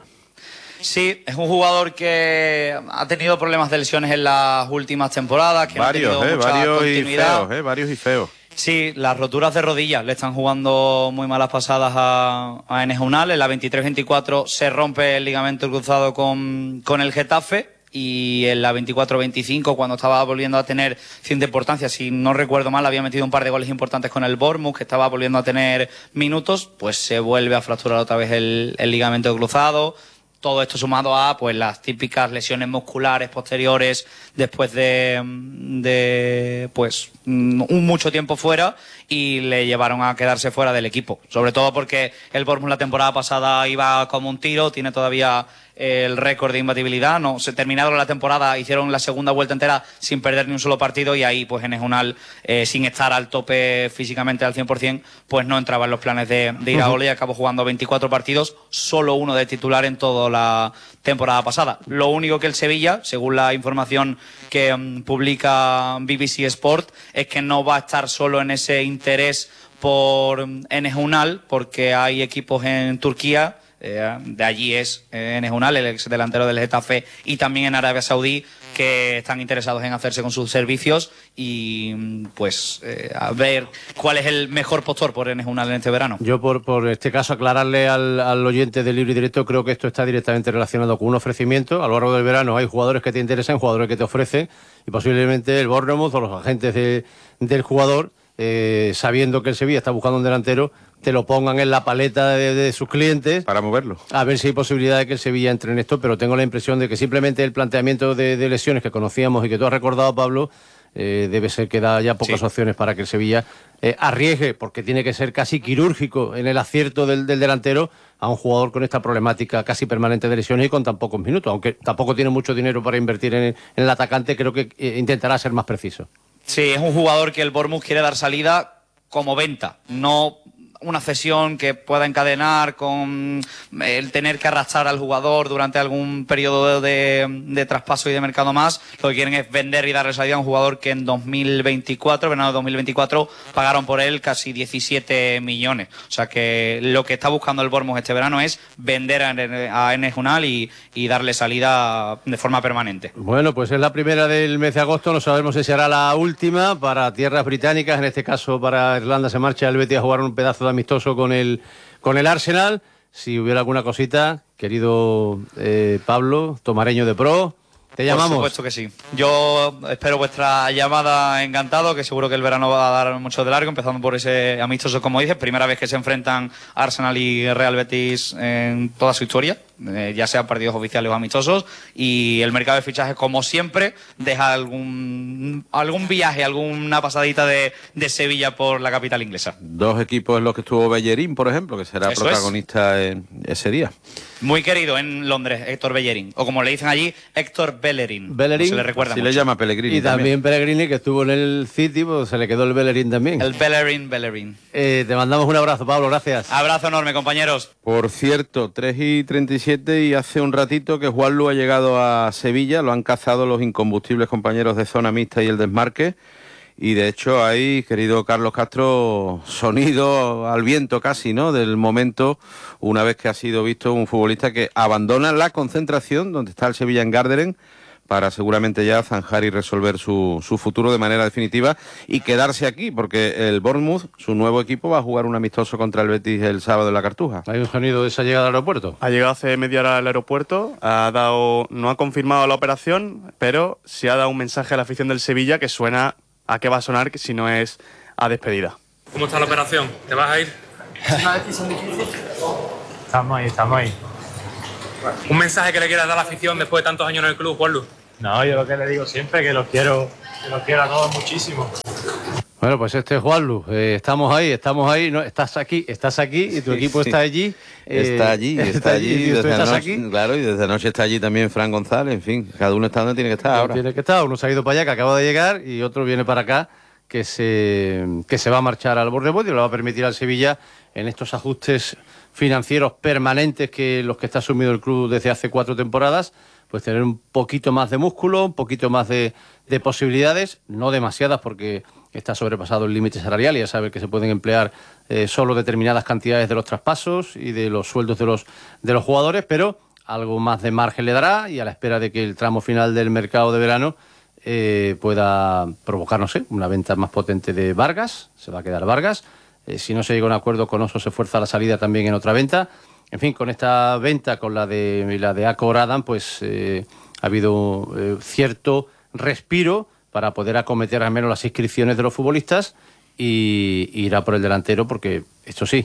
Sí, es un jugador que ha tenido problemas de lesiones en las últimas temporadas, que Varios, no ha eh, tenido mucha varios y continuidad. feos, eh, varios y feos. Sí, las roturas de rodillas le están jugando muy malas pasadas a, a Enes Unal. En la veintitrés veinticuatro se rompe el ligamento cruzado con, con el Getafe, y en la veinticuatro veinticinco, cuando estaba volviendo a tener cierta importancia, si no recuerdo mal, había metido un par de goles importantes con el Bournemouth, que estaba volviendo a tener minutos, pues se vuelve a fracturar otra vez el, el ligamento cruzado. Todo esto sumado a pues las típicas lesiones musculares posteriores después de, de pues un mucho tiempo fuera, y le llevaron a quedarse fuera del equipo. Sobre todo porque el Bournemouth la temporada pasada iba como un tiro, tiene todavía el récord de imbatibilidad. No, se terminaron la temporada, hicieron la segunda vuelta entera sin perder ni un solo partido, y ahí pues Enes Unal, eh, sin estar al tope físicamente al cien por cien, pues no entraba en los planes de, de Iraola, y acabó jugando veinticuatro partidos, solo uno de titular en toda la temporada pasada. Lo único que el Sevilla, según la información que um, publica B B C Sport, es que no va a estar solo en ese interés por Enes Unal, porque hay equipos en Turquía, eh, de allí es eh, Enes Unal, el ex delantero del Getafe, y también en Arabia Saudí, que están interesados en hacerse con sus servicios y pues eh, a ver cuál es el mejor postor por Enes Unal en este verano. Yo por, por este caso aclararle al, al oyente de Libre y Directo, creo que esto está directamente relacionado con un ofrecimiento. A lo largo del verano hay jugadores que te interesan, jugadores que te ofrecen y posiblemente el Bournemouth o los agentes de, del jugador, eh, sabiendo que el Sevilla está buscando un delantero, te lo pongan en la paleta de, de sus clientes para moverlo. A ver si hay posibilidad de que el Sevilla entre en esto, pero tengo la impresión de que simplemente el planteamiento de, de lesiones que conocíamos y que tú has recordado, Pablo, eh, debe ser que da ya pocas sí. opciones para que el Sevilla eh, arriesgue, porque tiene que ser casi quirúrgico en el acierto del, del delantero a un jugador con esta problemática casi permanente de lesiones y con tan pocos minutos. Aunque tampoco tiene mucho dinero para invertir en, en el atacante, creo que eh, intentará ser más preciso. Sí, es un jugador que el Bournemouth quiere dar salida como venta, no una cesión que pueda encadenar con el tener que arrastrar al jugador durante algún periodo de, de traspaso y de mercado más. Lo que quieren es vender y darle salida a un jugador que en dos mil veinticuatro, verano de dos mil veinticuatro, pagaron por él casi diecisiete millones. O sea que lo que está buscando el Bournemouth este verano es vender a Enes Unal y, y darle salida de forma permanente. Bueno, pues es la primera del mes de agosto, no sabemos si será la última para tierras británicas, en este caso para Irlanda se marcha el Betis a jugar un pedazo de amistoso con el con el Arsenal. Si hubiera alguna cosita, querido eh, Pablo, tomareño de pro, te llamamos. Por supuesto que sí. Yo espero vuestra llamada encantado, que seguro que el verano va a dar mucho de largo, empezando por ese amistoso, como dices, primera vez que se enfrentan Arsenal y Real Betis en toda su historia, eh, ya sean partidos oficiales o amistosos, y el mercado de fichajes, como siempre, deja algún algún viaje, alguna pasadita de, de Sevilla por la capital inglesa. Dos equipos en los que estuvo Bellerín, por ejemplo, que será Eso protagonista en ese día. Muy querido en Londres, Héctor Bellerín, o como le dicen allí, Héctor Bellerín. Bellerín, no se le recuerda si mucho. le llama Pellegrini. Y también, también Pellegrini, que estuvo en el City, pues se le quedó el Bellerín también. El Bellerín, Bellerín. Eh, te mandamos un abrazo, Pablo, gracias. Abrazo enorme, compañeros. Por cierto, tres y treinta y siete y hace un ratito que Juanlu ha llegado a Sevilla, lo han cazado los incombustibles compañeros de zona mixta y el desmarque. Y de hecho hay, querido Carlos Castro, sonido al viento casi, ¿no?, del momento, una vez que ha sido visto un futbolista que abandona la concentración donde está el Sevilla en Garderen para seguramente ya zanjar y resolver su, su futuro de manera definitiva y quedarse aquí, porque el Bournemouth, su nuevo equipo, va a jugar un amistoso contra el Betis el sábado en la Cartuja. ¿Hay un sonido de esa llegada al aeropuerto? Ha llegado hace media hora al aeropuerto, ha dado, no ha confirmado la operación, pero sí ha dado un mensaje a la afición del Sevilla que suena a qué va a sonar si no es a despedida. ¿Cómo está la operación? ¿Te vas a ir? ¿Es una decisión difícil? Estamos ahí, estamos ahí. ¿Un mensaje que le quieras dar a la afición después de tantos años en el club, Juanlu? No, yo lo que le digo siempre es que los quiero, que los quiero a todos muchísimo. Bueno, pues este es Juanlu, eh, estamos ahí, estamos ahí, no, estás aquí, estás aquí y tu sí, equipo sí. está allí. Eh, está allí, está, está allí, allí y desde tú estás anoche, aquí. Claro, y desde anoche está allí también Fran González, en fin, cada uno está donde tiene que estar ahora. Tiene que estar, uno se ha ido para allá, que acaba de llegar, y otro viene para acá, que se, que se va a marchar al Bournemouth y le va a permitir al Sevilla, en estos ajustes financieros permanentes que los que está asumido el club desde hace cuatro temporadas, pues tener un poquito más de músculo, un poquito más de, de posibilidades, no demasiadas porque está sobrepasado el límite salarial y ya sabe que se pueden emplear eh, solo determinadas cantidades de los traspasos y de los sueldos de los, de los jugadores, pero algo más de margen le dará y a la espera de que el tramo final del mercado de verano eh, pueda provocar, no sé, una venta más potente de Vargas, se va a quedar Vargas, eh, si no se llega a un acuerdo con Oso se fuerza la salida también en otra venta. En fin, con esta venta, con la de la de Acor Adam, pues eh, ha habido eh, cierto respiro para poder acometer al menos las inscripciones de los futbolistas y, y irá por el delantero, porque, esto sí,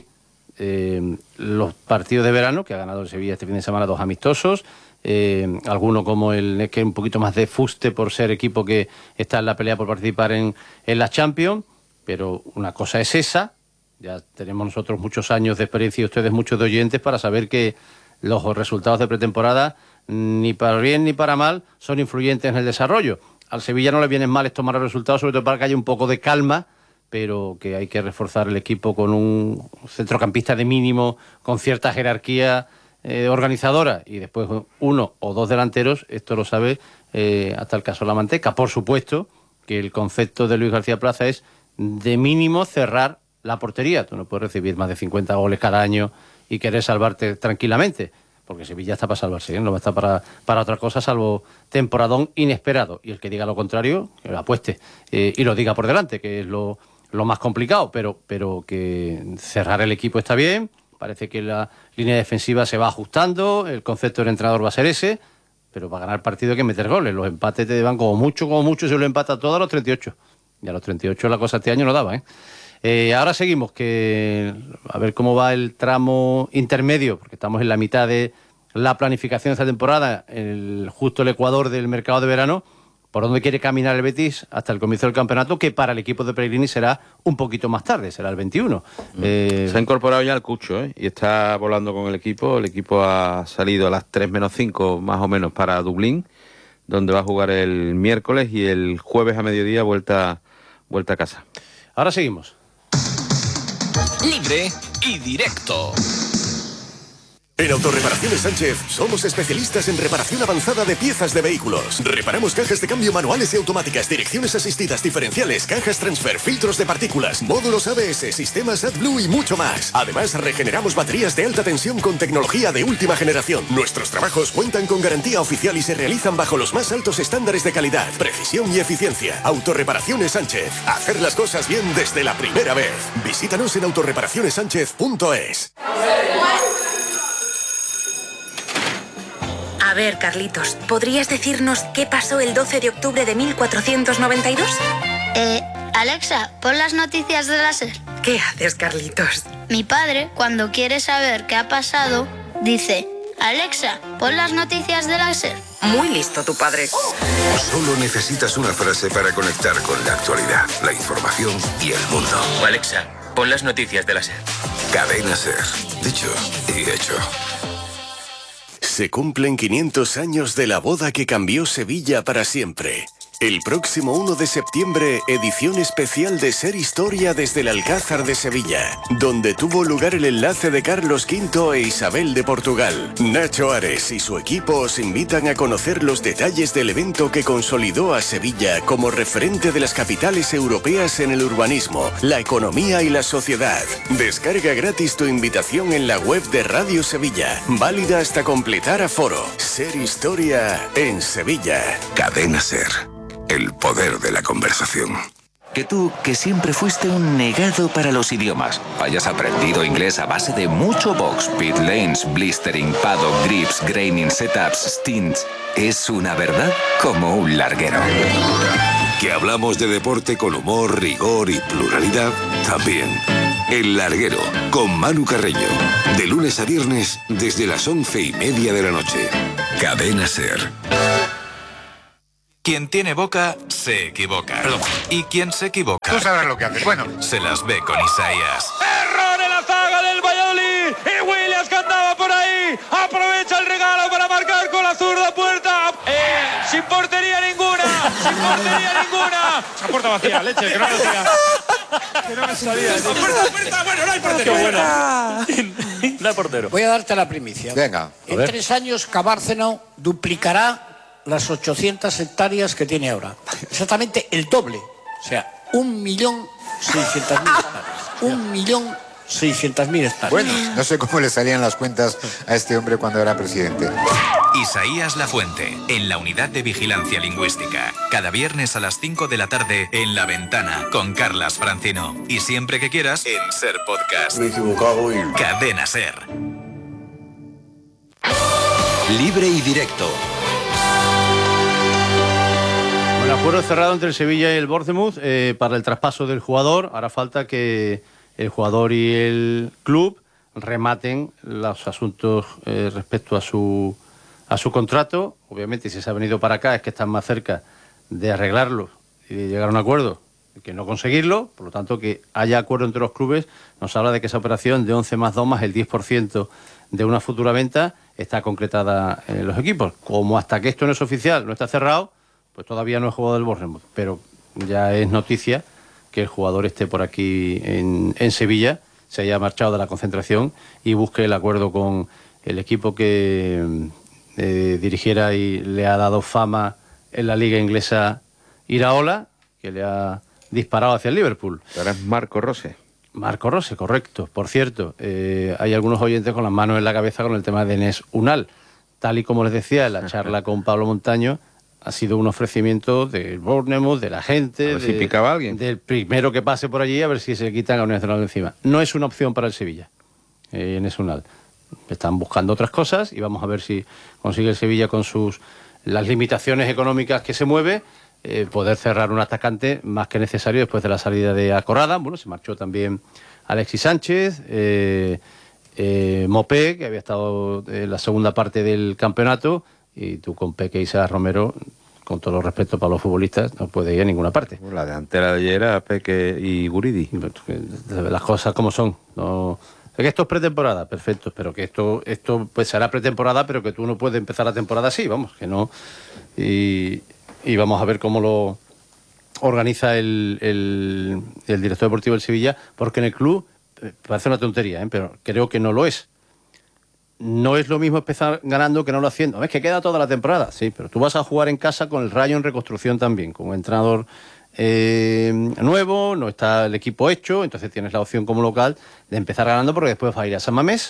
eh, los partidos de verano, que ha ganado el Sevilla este fin de semana, dos amistosos, eh, alguno como el Neque, un poquito más de fuste por ser equipo que está en la pelea por participar en, en la Champions, pero una cosa es esa. Ya tenemos nosotros muchos años de experiencia y ustedes muchos de oyentes para saber que los resultados de pretemporada, ni para bien ni para mal, son influyentes en el desarrollo. Al Sevilla no le vienen mal estos malos resultados, sobre todo para que haya un poco de calma, pero que hay que reforzar el equipo con un centrocampista de mínimo, con cierta jerarquía eh, organizadora, y después uno o dos delanteros. Esto lo sabe eh, hasta el caso de la Manteca. Por supuesto que el concepto de Luis García Plaza es de mínimo cerrar la portería. Tú no puedes recibir más de cincuenta goles cada año y querer salvarte tranquilamente, porque Sevilla está para salvarse, ¿eh? No va a estar para, para otra cosa salvo temporadón inesperado. Y el que diga lo contrario, que lo apueste eh, y lo diga por delante, que es lo, lo más complicado, pero, pero que cerrar el equipo está bien. Parece que la línea defensiva se va ajustando, el concepto del entrenador va a ser ese, pero para ganar partido hay que meter goles. Los empates te van como mucho, como mucho, se lo empata todo a los treinta y ocho. Y a los treinta y ocho la cosa este año no daba, ¿eh? Eh, ahora seguimos, que a ver cómo va el tramo intermedio, porque estamos en la mitad de la planificación de esta temporada, el, justo el ecuador del mercado de verano, por donde quiere caminar el Betis hasta el comienzo del campeonato, que para el equipo de Pellegrini será un poquito más tarde, será el veintiuno. Mm. Eh... Se ha incorporado ya el Cucho, ¿eh? Y está volando con el equipo. El equipo ha salido a las tres menos cinco más o menos para Dublín, donde va a jugar el miércoles, y el jueves a mediodía vuelta, vuelta a casa. Ahora seguimos. Libre y directo. En Autorreparaciones Sánchez somos especialistas en reparación avanzada de piezas de vehículos. Reparamos cajas de cambio manuales y automáticas, direcciones asistidas diferenciales, cajas transfer, filtros de partículas, módulos A B S, sistemas AdBlue y mucho más. Además, regeneramos baterías de alta tensión con tecnología de última generación. Nuestros trabajos cuentan con garantía oficial y se realizan bajo los más altos estándares de calidad, precisión y eficiencia. Autorreparaciones Sánchez. Hacer las cosas bien desde la primera vez. Visítanos en autorreparaciones sánchez punto es. A ver, Carlitos, ¿podrías decirnos qué pasó el doce de octubre de mil cuatrocientos noventa y dos? Eh, Alexa, pon las noticias de la SER. ¿Qué haces, Carlitos? Mi padre, cuando quiere saber qué ha pasado, dice: Alexa, pon las noticias de la SER. Muy listo tu padre. Solo necesitas una frase para conectar con la actualidad, la información y el mundo. Alexa, pon las noticias de la SER. Cadena SER. Dicho y hecho. Se cumplen quinientos años de la boda que cambió Sevilla para siempre. El próximo uno de septiembre, edición especial de Ser Historia desde el Alcázar de Sevilla, donde tuvo lugar el enlace de Carlos quinto e Isabel de Portugal. Nacho Ares y su equipo os invitan a conocer los detalles del evento que consolidó a Sevilla como referente de las capitales europeas en el urbanismo, la economía y la sociedad. Descarga gratis tu invitación en la web de Radio Sevilla, válida hasta completar aforo. Ser Historia en Sevilla. Cadena SER. El poder de la conversación. Que tú, que siempre fuiste un negado para los idiomas, hayas aprendido inglés a base de mucho box, pit lanes, blistering, paddock, grips, graining, setups, stints, es una verdad como un larguero. Que hablamos de deporte con humor, rigor y pluralidad, también. El Larguero, con Manu Carreño. De lunes a viernes, desde las once y media de la noche. Cadena SER. Quien tiene boca, se equivoca. Perdón. Y quien se equivoca... Tú sabrás lo que haces. Bueno. Se las ve con Isaías. ¡Error en la zaga del Valladolid! Y Williams, que andaba por ahí, aprovecha el regalo para marcar con la zurda puerta. Eh, sin portería ninguna. Sin portería ninguna. Esa puerta vacía, leche, que no me salía. Que no me salía. Puerta, puerta, bueno, no hay portero. Qué bueno. No hay portero. Voy a darte la primicia. Venga. En tres años, Cabárceno duplicará las ochocientas hectáreas que tiene ahora. Exactamente el doble. O sea, un millón seiscientas mil hectáreas. Un millón seiscientas mil hectáreas. Bueno, no sé cómo le salían las cuentas a este hombre cuando era presidente. Isaías Lafuente, en la Unidad de Vigilancia Lingüística. Cada viernes a las cinco de la tarde en La Ventana, con Carlas Francino. Y siempre que quieras, en SER Podcast. Me he equivocado y... Cadena SER. Libre y directo. El acuerdo cerrado entre el Sevilla y el Bournemouth eh, para el traspaso del jugador. Ahora falta que el jugador y el club rematen los asuntos eh, respecto a su a su contrato. Obviamente, si se ha venido para acá es que están más cerca de arreglarlo y de llegar a un acuerdo que no conseguirlo. Por lo tanto, que haya acuerdo entre los clubes nos habla de que esa operación de once más dos más el diez por ciento de una futura venta está concretada en los equipos. Como hasta que esto no es oficial, no está cerrado, pues todavía no he jugado del Bournemouth, pero ya es noticia que el jugador esté por aquí en, en Sevilla, se haya marchado de la concentración y busque el acuerdo con el equipo que eh, dirigiera y le ha dado fama en la liga inglesa Iraola, que le ha disparado hacia el Liverpool. Ahora es Marco Rose. Marco Rose, correcto. Por cierto, eh, hay algunos oyentes con las manos en la cabeza con el tema de Enes Unal. Tal y como les decía en la charla con Pablo Montaño, ha sido un ofrecimiento del Bournemouth, de la gente, A ver de, si picaba alguien. del primero que pase por allí, a ver si se quitan a Unión Nacional de encima. No es una opción para el Sevilla, eh, Enes Unal. Están buscando otras cosas y vamos a ver si consigue el Sevilla, con sus las limitaciones económicas que se mueve, eh, poder cerrar un atacante más que necesario después de la salida de Acorrada. Bueno, se marchó también Alexis Sánchez, eh, eh, Mopé, que había estado en la segunda parte del campeonato, y tú con Peque y Isaac Romero, con todo los respeto para los futbolistas, no puede ir a ninguna parte. La delantera de ayer era Peque y Guridi. Las cosas como son. No... Es que esto es pretemporada, perfecto, pero que esto esto pues será pretemporada, pero que tú no puedes empezar la temporada así, vamos, que no. Y, y vamos a ver cómo lo organiza el, el, el director deportivo del Sevilla, porque en el club, eh, parece una tontería, ¿eh? Pero creo que no lo es. No es lo mismo empezar ganando que no lo haciendo. Es que queda toda la temporada, sí, pero tú vas a jugar en casa con el Rayo en reconstrucción también, con un entrenador eh, nuevo, no está el equipo hecho, entonces tienes la opción como local de empezar ganando, porque después vas a ir a San Mamés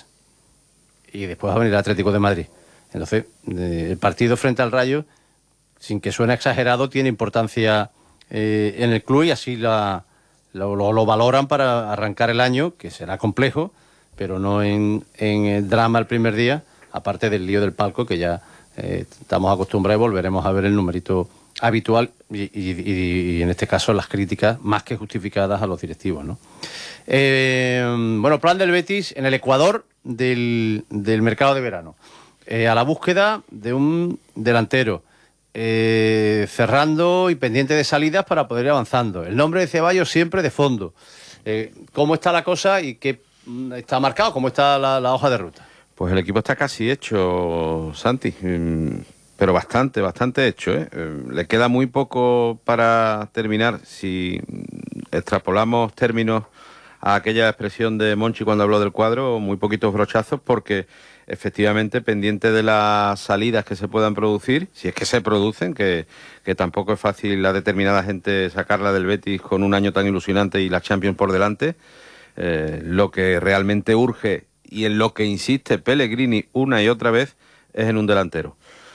y después va a venir el Atlético de Madrid. Entonces, eh, el partido frente al Rayo, sin que suene exagerado, tiene importancia eh, en el club, y así la, lo, lo, lo valoran para arrancar el año, que será complejo, pero no en, en el drama el primer día, aparte del lío del palco, que ya eh, estamos acostumbrados y volveremos a ver el numerito habitual y, y, y, y en este caso las críticas más que justificadas a los directivos, ¿no? Eh, bueno, plan del Betis en el Ecuador del, del mercado de verano. Eh, a la búsqueda de un delantero, eh, cerrando y pendiente de salidas para poder ir avanzando. El nombre de Ceballos siempre de fondo. Eh, ¿Cómo está la cosa y qué está marcado? ¿Cómo está la, la hoja de ruta? Pues el equipo está casi hecho, Santi, pero bastante, bastante hecho, ¿eh? Le queda muy poco para terminar. Si extrapolamos términos a aquella expresión de Monchi cuando habló del cuadro, muy poquitos brochazos, porque efectivamente pendiente de las salidas que se puedan producir, si es que se producen, que, que tampoco es fácil a determinada gente sacarla del Betis con un año tan ilusionante y la Champions por delante. Eh, lo que realmente urge y en lo que insiste Pellegrini una y otra vez es en un delantero.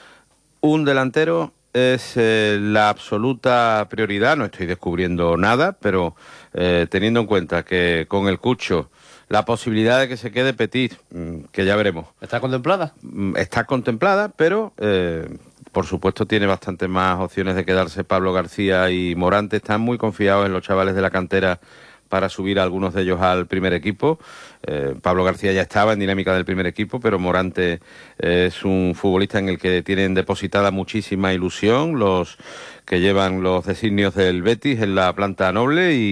Un delantero es eh, la absoluta prioridad. No estoy descubriendo nada, pero eh, teniendo en cuenta que con el Cucho la posibilidad de que se quede Petit, que ya veremos. ¿Está contemplada? Está contemplada, pero eh, por supuesto tiene bastante más opciones de quedarse Pablo García y Morante. Están muy confiados en los chavales de la cantera para subir a algunos de ellos al primer equipo. Eh, Pablo García ya estaba en dinámica del primer equipo, pero Morante eh, es un futbolista en el que tienen depositada muchísima ilusión los que llevan los designios del Betis en la planta noble, y